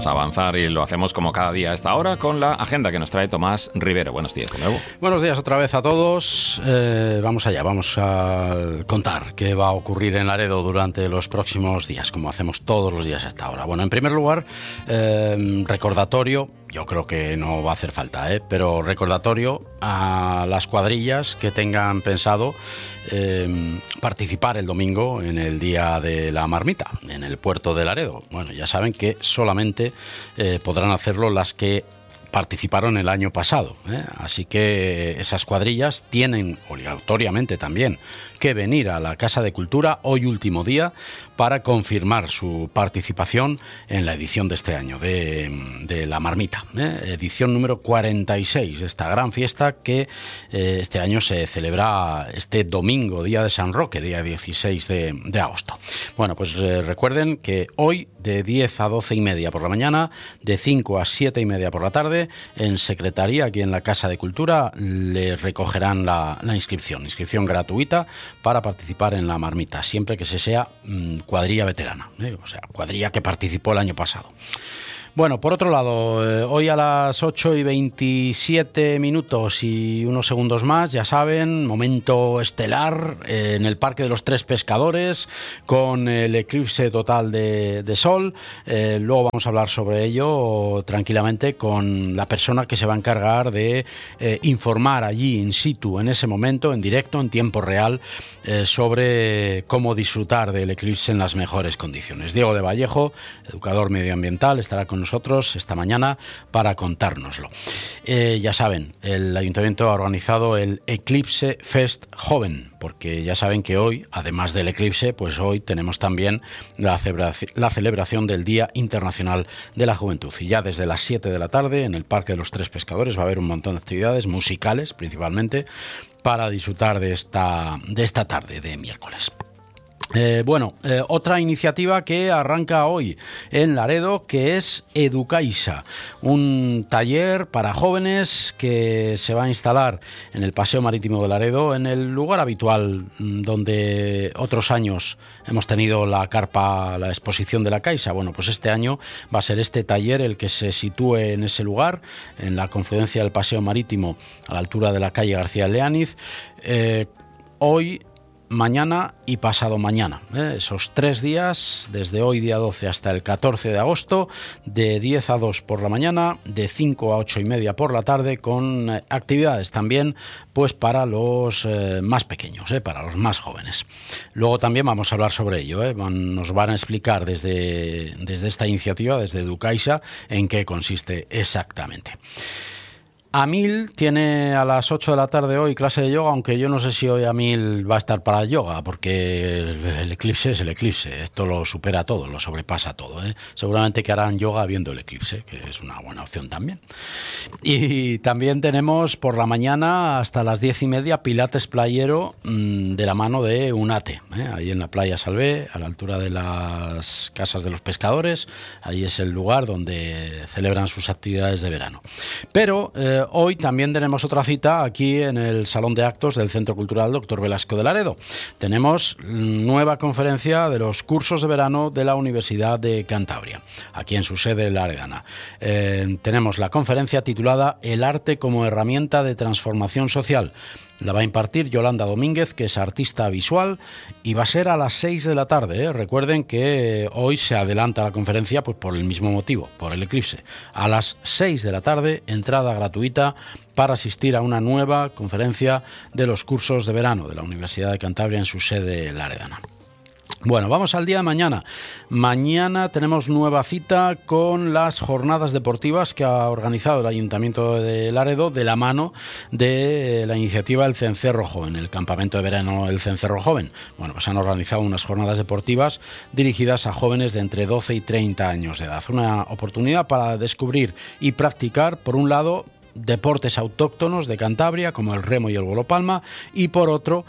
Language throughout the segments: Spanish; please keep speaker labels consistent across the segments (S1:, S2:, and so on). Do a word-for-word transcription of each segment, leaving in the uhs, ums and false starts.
S1: vamos a avanzar y lo hacemos como cada día a esta hora con la agenda que nos trae Tomás Rivero. Buenos días de nuevo.
S2: Buenos días otra vez a todos. Eh, vamos allá, vamos a contar qué va a ocurrir en Laredo durante los próximos días, como hacemos todos los días a esta hora. Bueno, en primer lugar, eh, recordatorio. Yo creo que no va a hacer falta, ¿eh? Pero recordatorio a las cuadrillas que tengan pensado eh, participar el domingo en el Día de la Marmita, en el puerto de Laredo. Bueno, ya saben que solamente eh, podrán hacerlo las que participaron el año pasado, ¿eh? Así que esas cuadrillas tienen obligatoriamente también que venir a la Casa de Cultura hoy último día para confirmar su participación en la edición de este año de, de la Marmita, ¿eh? Edición número cuarenta y seis, esta gran fiesta que eh, este año se celebra este domingo, día de San Roque, día dieciséis de, de agosto. Bueno, pues eh, recuerden que hoy de diez a doce y media por la mañana, de cinco a siete y media por la tarde, en Secretaría, aquí en la Casa de Cultura, les recogerán la, la inscripción, inscripción gratuita para participar en la Marmita, siempre que se sea mmm, cuadrilla veterana, ¿eh? O sea, cuadrilla que participó el año pasado. Bueno, por otro lado, eh, hoy a las ocho y veintisiete minutos y unos segundos más, ya saben, momento estelar eh, en el Parque de los Tres Pescadores con el eclipse total de, de sol. Eh, luego vamos a hablar sobre ello tranquilamente con la persona que se va a encargar de eh, informar allí in situ, en ese momento, en directo, en tiempo real, eh, sobre cómo disfrutar del eclipse en las mejores condiciones. Diego de Vallejo, educador medioambiental, estará con nosotros esta mañana para contárnoslo. Eh, ya saben, el Ayuntamiento ha organizado el Eclipse Fest Joven, porque ya saben que hoy, además del eclipse, pues hoy tenemos también la celebración, la celebración del Día Internacional de la Juventud. Y ya desde las siete de la tarde, en el Parque de los Tres Pescadores, va a haber un montón de actividades musicales, principalmente, para disfrutar de esta, de esta tarde de miércoles. Eh, bueno, eh, otra iniciativa que arranca hoy en Laredo, que es Educaisa, un taller para jóvenes que se va a instalar en el Paseo Marítimo de Laredo, en el lugar habitual donde otros años hemos tenido la carpa, la exposición de la Caixa. Bueno, pues este año va a ser este taller el que se sitúe en ese lugar, en la confluencia del Paseo Marítimo, a la altura de la calle García Leániz. Eh, hoy... mañana y pasado mañana, ¿eh? Esos tres días, desde hoy día doce hasta el catorce de agosto, de diez a dos por la mañana, de cinco a ocho y media por la tarde, con eh, actividades también pues para los eh, más pequeños, ¿eh? Para los más jóvenes. Luego también vamos a hablar sobre ello, ¿eh? Van, nos van a explicar desde, desde esta iniciativa, desde Educaisa, en qué consiste exactamente. Amil tiene a las ocho de la tarde hoy clase de yoga, aunque yo no sé si hoy Amil va a estar para yoga, porque el, el eclipse es el eclipse, esto lo supera todo, lo sobrepasa todo, ¿eh? Seguramente que harán yoga viendo el eclipse, que es una buena opción también. Y también tenemos por la mañana hasta las diez y media pilates playero mmm, de la mano de Unate, ¿eh? Ahí en la playa Salvé, a la altura de las casas de los pescadores, ahí es el lugar donde celebran sus actividades de verano. Pero eh, hoy también tenemos otra cita aquí en el Salón de Actos del Centro Cultural Doctor Velasco de Laredo. Tenemos nueva conferencia de los cursos de verano de la Universidad de Cantabria, aquí en su sede laredana. Eh, tenemos la conferencia titulada El arte como herramienta de transformación social. La va a impartir Yolanda Domínguez, que es artista visual, y va a ser a las seis de la tarde, ¿eh? Recuerden que hoy se adelanta la conferencia pues por el mismo motivo, por el eclipse. A las seis de la tarde, entrada gratuita para asistir a una nueva conferencia de los cursos de verano de la Universidad de Cantabria en su sede laredana. Bueno, vamos al día de mañana. Mañana tenemos nueva cita con las jornadas deportivas que ha organizado el Ayuntamiento de Laredo de la mano de la iniciativa El Cencerro Joven, el campamento de verano El Cencerro Joven. Bueno, pues han organizado unas jornadas deportivas dirigidas a jóvenes de entre doce y treinta años de edad. Una oportunidad para descubrir y practicar, por un lado, deportes autóctonos de Cantabria, como el remo y el golopalma, y por otro,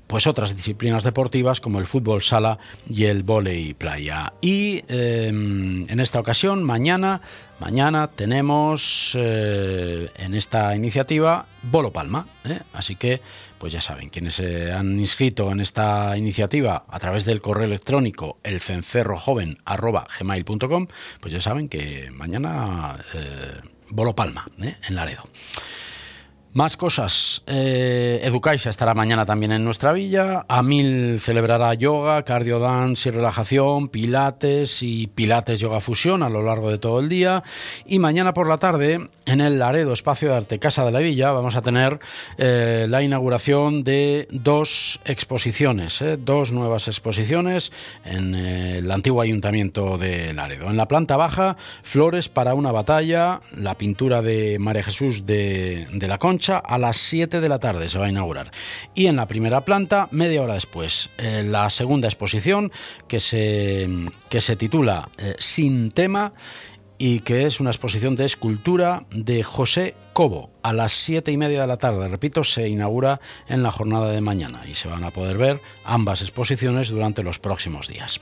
S2: pues otras disciplinas deportivas como el fútbol sala y el vóley playa. Y eh, en esta ocasión, mañana, mañana tenemos eh, en esta iniciativa Bolo Palma, ¿eh? Así que, pues ya saben, quienes se han inscrito en esta iniciativa a través del correo electrónico elcencerrojoven arroba gmail punto com, pues ya saben que mañana eh, Bolo Palma, ¿eh? En Laredo. Más cosas. Eh, Educaixa estará mañana también en nuestra villa. Amil celebrará yoga, cardio dance y relajación, pilates y pilates yoga fusión a lo largo de todo el día. Y mañana por la tarde, en el Laredo Espacio de Arte Casa de la Villa, vamos a tener eh, la inauguración de dos exposiciones, eh, dos nuevas exposiciones en eh, el antiguo Ayuntamiento de Laredo. En la planta baja, Flores para una batalla, la pintura de María Jesús de, de la Concha, a las siete de la tarde se va a inaugurar. Y en la primera planta, media hora después, eh, la segunda exposición que se, que se titula eh, Sin tema, y que es una exposición de escultura de José Cobo. A las siete y media de la tarde, repito, se inaugura en la jornada de mañana y se van a poder ver ambas exposiciones durante los próximos días.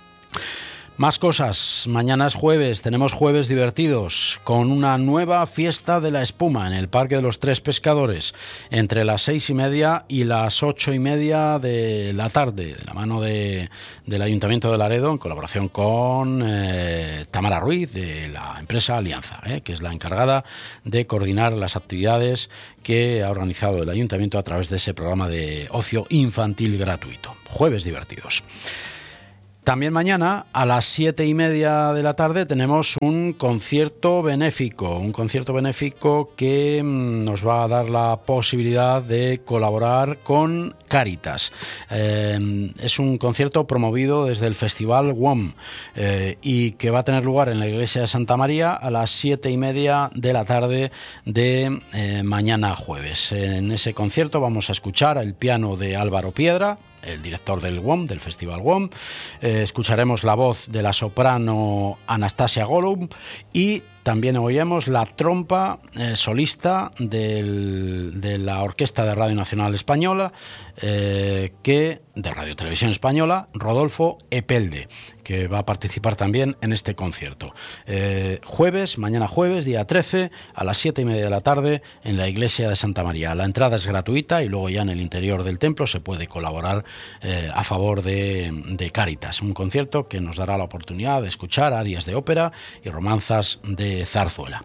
S2: Más cosas. Mañana es jueves, tenemos jueves divertidos con una nueva fiesta de la espuma en el Parque de los Tres Pescadores entre las seis y media y las ocho y media de la tarde, de la mano de, del Ayuntamiento de Laredo, en colaboración con eh, Tamara Ruiz de la empresa Alianza, eh, que es la encargada de coordinar las actividades que ha organizado el Ayuntamiento a través de ese programa de ocio infantil gratuito. Jueves divertidos. También mañana a las siete y media de la tarde tenemos un concierto benéfico, un concierto benéfico que nos va a dar la posibilidad de colaborar con Cáritas. Eh, es un concierto promovido desde el Festival W O M eh, y que va a tener lugar en la iglesia de Santa María a las siete y media de la tarde de eh, mañana jueves. En ese concierto vamos a escuchar el piano de Álvaro Piedra, el director del W O M, del Festival W O M. Eh, escucharemos la voz de la soprano Anastasia Golub y también oiremos la trompa eh, solista del, de la Orquesta de Radio Nacional Española, eh, que de Radio Televisión Española, Rodolfo Epelde, que va a participar también en este concierto. Eh, jueves, mañana jueves, día trece, a las siete y media de la tarde, en la iglesia de Santa María. La entrada es gratuita y luego ya en el interior del templo se puede colaborar eh, a favor de, de Cáritas. Un concierto que nos dará la oportunidad de escuchar arias de ópera y romanzas de zarzuela.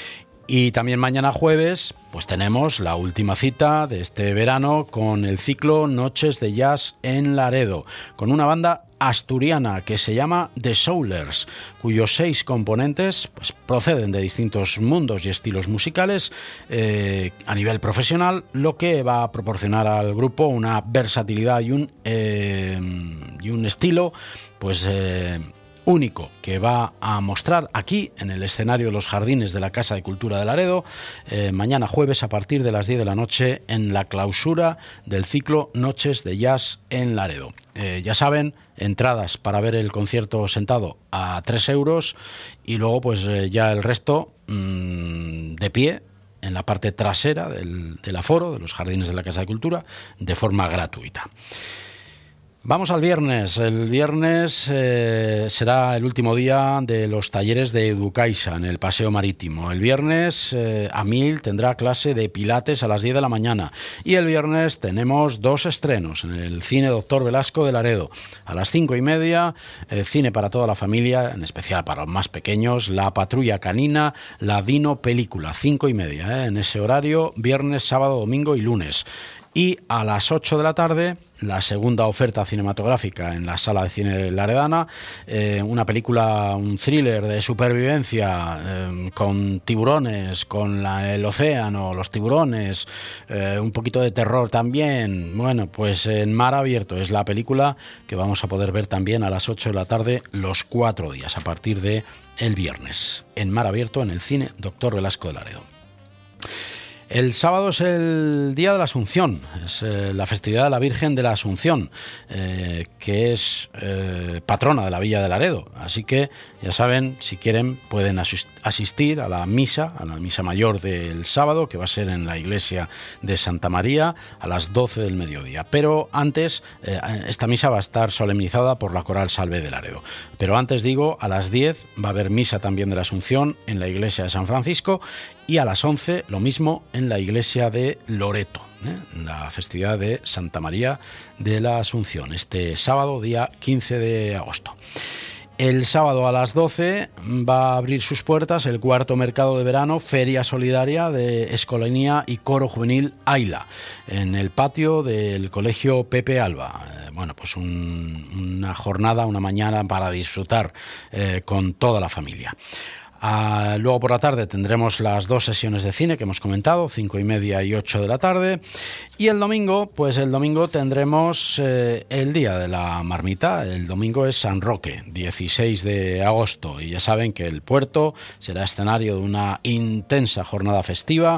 S2: Y también mañana jueves pues tenemos la última cita de este verano con el ciclo Noches de Jazz en Laredo, con una banda asturiana que se llama The Soulers, cuyos seis componentes pues, proceden de distintos mundos y estilos musicales eh, a nivel profesional, lo que va a proporcionar al grupo una versatilidad y un, eh, y un estilo pues eh, único que va a mostrar aquí en el escenario de los jardines de la Casa de Cultura de Laredo eh, mañana jueves a partir de las diez de la noche en la clausura del ciclo Noches de Jazz en Laredo. Eh, ya saben, entradas para ver el concierto sentado a tres euros y luego pues eh, ya el resto mmm, de pie en la parte trasera del, del aforo de los jardines de la Casa de Cultura de forma gratuita. Vamos al viernes. El viernes eh, será el último día de los talleres de Educaixa en el Paseo Marítimo. El viernes eh, Amil tendrá clase de pilates a las diez de la mañana. Y el viernes tenemos dos estrenos en el Cine Doctor Velasco de Laredo. A las cinco y media, eh, cine para toda la familia, en especial para los más pequeños, La Patrulla Canina, la Dino Película. Cinco y media, eh, en ese horario, viernes, sábado, domingo y lunes. Y a las ocho de la tarde, la segunda oferta cinematográfica en la sala de cine laredana, eh, una película, un thriller de supervivencia eh, con tiburones, con la, el océano, los tiburones, eh, un poquito de terror también. Bueno, pues en Mar Abierto es la película que vamos a poder ver también a las ocho de la tarde los cuatro días, a partir de el viernes, en Mar Abierto, en el Cine Doctor Velasco de Laredo. El sábado es el Día de la Asunción, es eh, la festividad de la Virgen de la Asunción, eh, que es eh, patrona de la Villa de Laredo. Así que, ya saben, si quieren pueden asistir a la misa, a la misa mayor del sábado, que va a ser en la iglesia de Santa María a las doce del mediodía. Pero antes, eh, esta misa va a estar solemnizada por la Coral Salve de Laredo. Pero antes, digo, a las diez va a haber misa también de la Asunción en la iglesia de San Francisco, y a las once lo mismo en la iglesia de Loreto, ¿eh? La festividad de Santa María de la Asunción, este sábado, día quince de agosto. El sábado a las doce va a abrir sus puertas el cuarto mercado de verano, Feria Solidaria de Escolanía y Coro Juvenil Aila, en el patio del Colegio Pepe Alba. Eh, bueno, pues un, una jornada, una mañana para disfrutar eh, con toda la familia. Uh, luego por la tarde tendremos las dos sesiones de cine que hemos comentado, cinco y media y ocho de la tarde. Y el domingo, pues el domingo tendremos eh, el Día de la Marmita. El domingo es San Roque, dieciséis de agosto. Y ya saben que el puerto será escenario de una intensa jornada festiva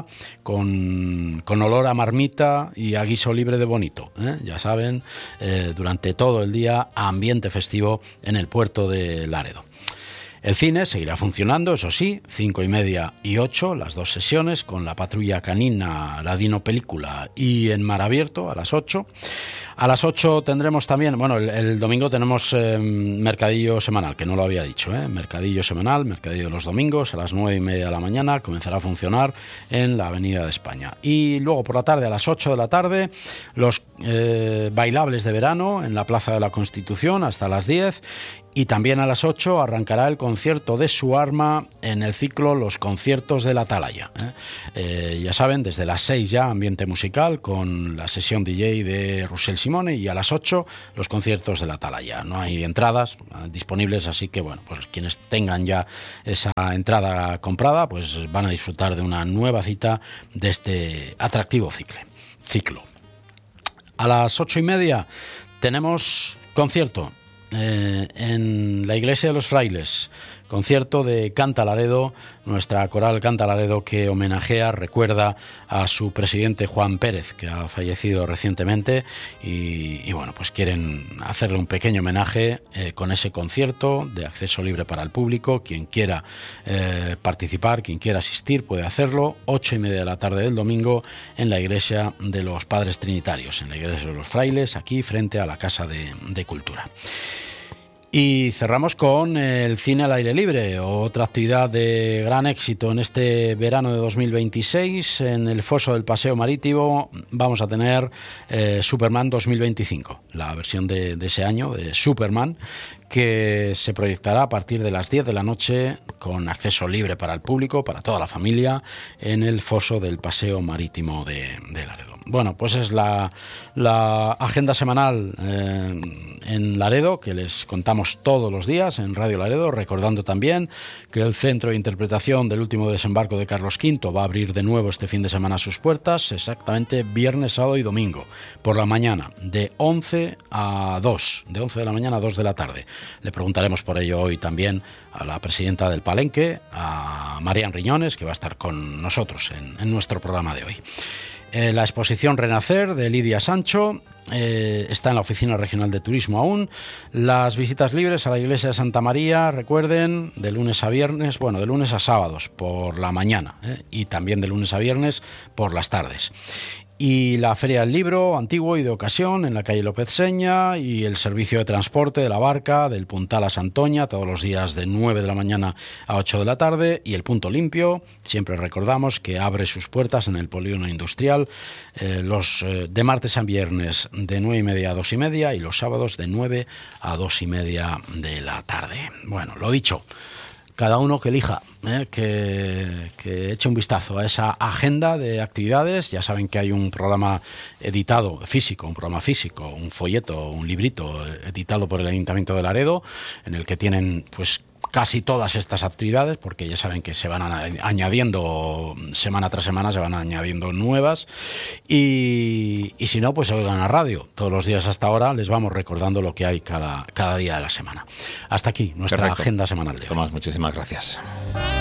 S2: con, con olor a marmita y a guiso libre de bonito. ¿eh? Ya saben, eh, durante todo el día, ambiente festivo en el puerto de Laredo. El cine seguirá funcionando, eso sí, cinco y media y ocho, las dos sesiones, con La Patrulla Canina, la Dino Película y En Mar Abierto a las ocho. A las ocho tendremos también, bueno, el, el domingo tenemos eh, mercadillo semanal, que no lo había dicho, ¿eh? Mercadillo semanal, mercadillo de los domingos, a las nueve y media de la mañana, comenzará a funcionar en la Avenida de España. Y luego por la tarde, a las ocho de la tarde, los eh, bailables de verano en la Plaza de la Constitución hasta las diez. Y también a las ocho arrancará el concierto de Su Arma en el ciclo Los Conciertos de la Atalaya. ¿eh? Eh, ya saben, desde las seis ya ambiente musical con la sesión D J de Russell Simone, y a las ocho los conciertos de la Atalaya. No hay entradas eh, disponibles, así que bueno, pues quienes tengan ya esa entrada comprada, pues van a disfrutar de una nueva cita de este atractivo cicle, ciclo. A las ocho y media tenemos concierto Eh, en la iglesia de los Frailes, concierto de Canta Laredo, nuestra coral Canta Laredo, que homenajea, recuerda a su presidente Juan Pérez, que ha fallecido recientemente, y, y bueno, pues quieren hacerle un pequeño homenaje eh, con ese concierto de acceso libre para el público. Quien quiera eh, participar, quien quiera asistir puede hacerlo, ocho y media de la tarde del domingo en la iglesia de los Padres Trinitarios, en la iglesia de los Frailes, aquí frente a la Casa de, de Cultura. Y cerramos con el cine al aire libre, otra actividad de gran éxito en este verano de dos mil veintiséis. En el foso del Paseo Marítimo vamos a tener eh, Superman dos mil veinticinco, la versión de, de ese año de Superman, que se proyectará a partir de las diez de la noche con acceso libre para el público, para toda la familia, en el foso del Paseo Marítimo de, de Laredo. Bueno, pues es la, la agenda semanal eh, en Laredo, que les contamos todos los días en Radio Laredo, recordando también que el Centro de Interpretación del Último Desembarco de Carlos quinto va a abrir de nuevo este fin de semana sus puertas, exactamente viernes, sábado y domingo, por la mañana, de once a dos, de once de la mañana a dos de la tarde. Le preguntaremos por ello hoy también a la presidenta del Palenque, a Marian Riñones, que va a estar con nosotros en, en nuestro programa de hoy. Eh, la exposición Renacer de Lidia Sancho eh, está en la Oficina Regional de Turismo aún. Las visitas libres a la iglesia de Santa María, recuerden, de lunes a viernes, bueno, de lunes a sábados por la mañana eh, y también de lunes a viernes por las tardes. Y la Feria del Libro Antiguo y de Ocasión en la calle López Seña, y el servicio de transporte de la barca del Puntal a Santoña todos los días de nueve de la mañana a ocho de la tarde, y el Punto Limpio, siempre recordamos que abre sus puertas en el polígono industrial eh, los eh, de martes a viernes de nueve y media a dos y media y los sábados de nueve a dos y media de la tarde. Bueno, lo dicho, cada uno que elija, ¿eh? que, que eche un vistazo a esa agenda de actividades. Ya saben que hay un programa editado, físico, un programa físico, un folleto, un librito editado por el Ayuntamiento de Laredo, en el que tienen pues casi todas estas actividades, porque ya saben que se van añadiendo semana tras semana, se van añadiendo nuevas, y, y si no, pues se oigan a radio todos los días hasta ahora, les vamos recordando lo que hay cada, cada día de la semana. Hasta aquí nuestra Perfecto. Agenda semanal de hoy.
S1: Tomás, muchísimas gracias.